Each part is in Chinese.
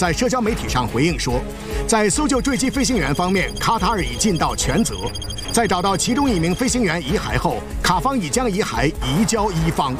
在社交媒体上回应说，在搜救坠机飞行员方面，卡塔尔已尽到全责。在找到其中1名飞行员遗骸后，卡方已将遗骸移交伊方。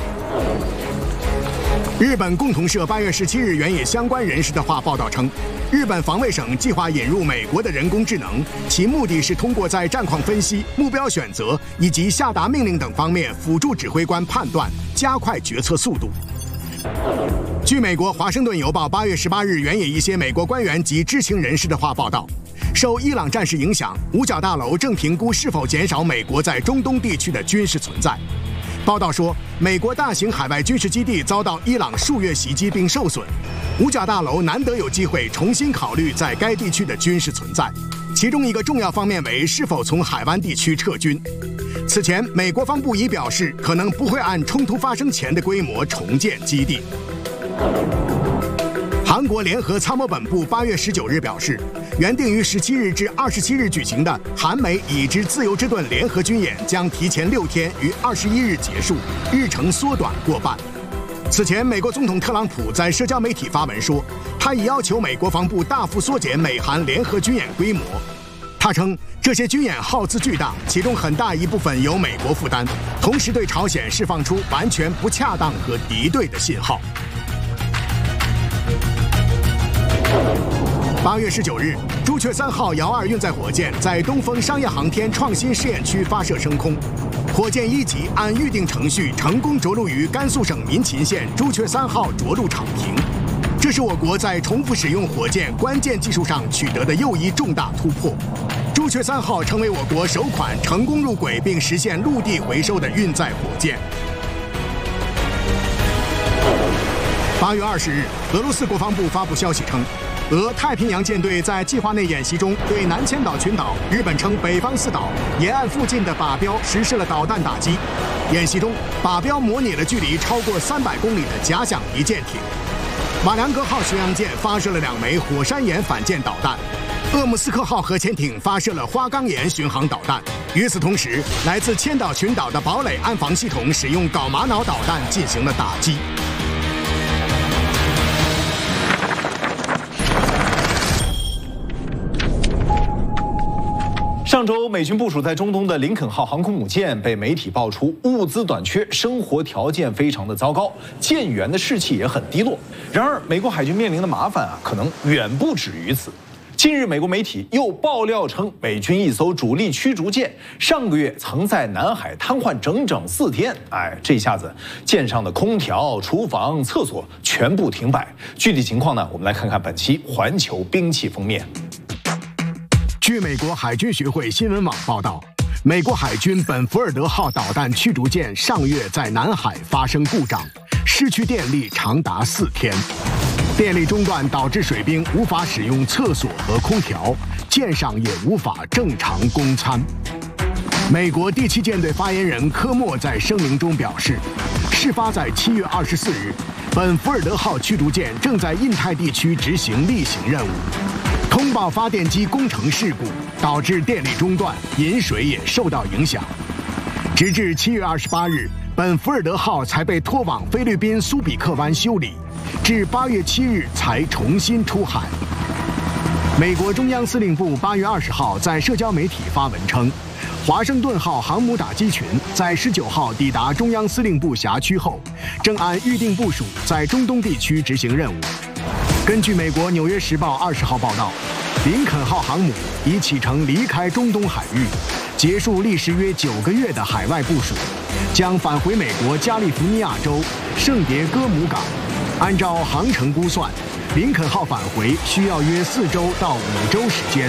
日本共同社8月17日援引相关人士的话报道称，日本防卫省计划引入美国的人工智能，其目的是通过在战况分析、目标选择以及下达命令等方面辅助指挥官判断，加快决策速度。据美国《华盛顿邮报》8月18日援引一些美国官员及知情人士的话报道，受伊朗战事影响，五角大楼正评估是否减少美国在中东地区的军事存在。报道说，美国大型海外军事基地遭到伊朗数月袭击并受损，五角大楼难得有机会重新考虑在该地区的军事存在，其中一个重要方面为是否从海湾地区撤军。此前，美国防部已表示，可能不会按冲突发生前的规模重建基地。韩国联合参谋本部8月19日表示，原定于17日至27日举行的韩美已知自由之盾联合军演将提前6天于21日结束，日程缩短过半。此前，美国总统特朗普在社交媒体发文说，他已要求美国防部大幅缩减美韩联合军演规模。他称，这些军演耗资巨大，其中很大一部分由美国负担，同时对朝鲜释放出完全不恰当和敌对的信号。8月19日，朱雀3号遥2运载火箭在东风商业航天创新试验区发射升空，火箭1级按预定程序成功着陆于甘肃省民勤县朱雀3号着陆场坪，这是我国在重复使用火箭关键技术上取得的又一重大突破。朱雀3号成为我国首款成功入轨并实现陆地回收的运载火箭。8月20日，俄罗斯国防部发布消息称，俄太平洋舰队在计划内演习中对南千岛群岛（日本称北方四岛）沿岸附近的靶标实施了导弹打击。演习中，靶标模拟了距离超过300公里的假想敌舰艇。瓦良格号巡洋舰发射了2枚火山岩反舰导弹，鄂木斯克号核潜艇发射了花岗岩巡航导弹。与此同时，来自千岛群岛的堡垒安防系统使用缟玛瑙导弹进行了打击。 上周，美军部署在中东的林肯号航空母舰被媒体爆出物资短缺，生活条件非常的糟糕，舰员的士气也很低落。然而，美国海军面临的麻烦可能远不止于此。近日，美国媒体又爆料称，美军一艘主力驱逐舰上个月曾在南海瘫痪整整4天。这下子舰上的空调、厨房、厕所全部停摆。具体情况呢，我们来看看本期环球兵器封面。 据美国海军学会新闻网报道，美国海军本福尔德号导弹驱逐舰上月在南海发生故障，失去电力长达4天。电力中断导致水兵无法使用厕所和空调，舰上也无法正常供餐。美国第7舰队发言人科莫在声明中表示，事发在7月24日，本福尔德号驱逐舰正在印太地区执行例行任务。通报发电机工程事故，导致电力中断，饮水也受到影响。直至7月28日，本福尔德号才被拖往菲律宾苏比克湾修理，至8月7日才重新出海。美国中央司令部8月20号在社交媒体发文称，华盛顿号航母打击群在19号抵达中央司令部辖区后，正按预定部署在中东地区执行任务。根据美国《纽约时报》20号报道，林肯号航母已启程离开中东海域，结束历时约9个月的海外部署，将返回美国加利福尼亚州圣迭戈姆港。按照航程估算，林肯号返回需要约4周到5周时间。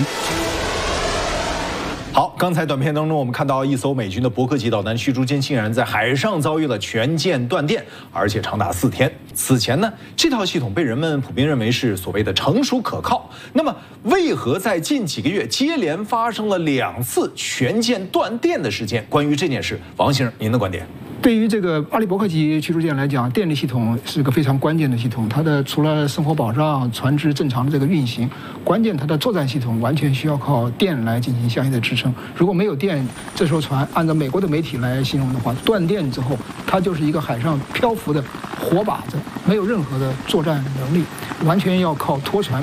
好，刚才短片当中我们看到一艘美军的伯克级导弹驱逐舰竟然在海上遭遇了全舰断电，而且长达4天。此前呢，这套系统被人们普遍认为是所谓的成熟可靠。那么，为何在近几个月接连发生了2次全舰断电的事件？关于这件事，王先生您的观点？ 对于这个阿利伯克级驱逐舰来讲，电力系统是个非常关键的系统。它的除了生活保障、船只正常的这个运行，关键它的作战系统完全需要靠电来进行相应的支撑。如果没有电，这艘船按照美国的媒体来形容的话，断电之后，它就是一个海上漂浮的活靶子，没有任何的作战能力，完全要靠拖船